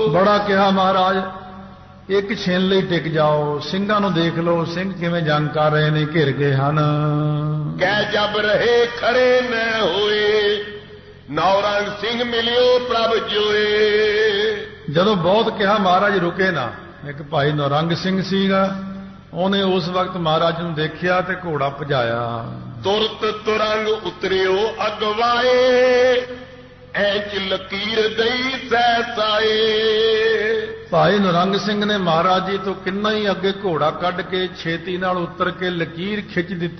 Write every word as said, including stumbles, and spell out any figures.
ਬੜਾ ਕਿਹਾ ਮਹਾਰਾਜ ਇੱਕ ਛਿਨ ਲਈ ਟਿਕ ਜਾਓ, ਸਿੰਘਾਂ ਨੂੰ ਦੇਖ ਲਓ ਸਿੰਘ ਕਿਵੇਂ ਜੰਗ ਕਰ ਰਹੇ ਨੇ, ਘਿਰ ਗਏ ਹਨ। ਕਹਿ ਜਬ ਰਹੇ ਖੜੇ ਨ ਹੋਏ, ਨੌਰੰਗ ਸਿੰਘ ਮਿਲਿਓ ਪ੍ਰਭ ਜੋਏ। ਜਦੋਂ ਬਹੁਤ ਕਿਹਾ ਮਹਾਰਾਜ ਰੁਕੇ ਨਾ। ਇੱਕ ਭਾਈ ਨੌਰੰਗ ਸਿੰਘ ਸੀਗਾ, ਉਹਨੇ ਉਸ ਵਕਤ ਮਹਾਰਾਜ ਨੂੰ ਦੇਖਿਆ ਤੇ ਘੋੜਾ ਭਜਾਇਆ। ਤੁਰਤ ਤੁਰੰਗ ਉਤਰਿਓ ਅਗਵਾਏ, ਐਂਚ ਲਕੀਰ ਦਈ ਸਹਿਸਾਏ। ਭਾਈ ਨੌਰੰਗ ਸਿੰਘ ਨੇ ਮਹਾਰਾਜ ਜੀ ਤੋਂ ਕਿੰਨਾ ਹੀ ਅੱਗੇ ਘੋੜਾ ਕੱਢ ਕੇ ਛੇਤੀ ਨਾਲ ਉਤਰ ਕੇ ਲਕੀਰ ਖਿੱਚ ਦਿੱਤੀ।